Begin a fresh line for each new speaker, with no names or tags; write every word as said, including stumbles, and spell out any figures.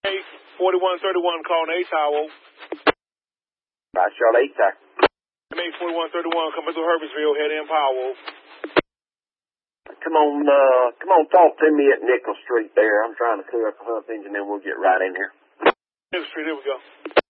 Hey, forty-one thirty-one calling A Tower.
Right, Charlotte, A Tower.
M A forty-one thirty-one coming through Herbertsville, head in Powell.
Come on, uh, come on, talk to me at Nickel Street there. I'm trying to clear up the hump engine, and then we'll get right in here.
Nickel Street, there we go.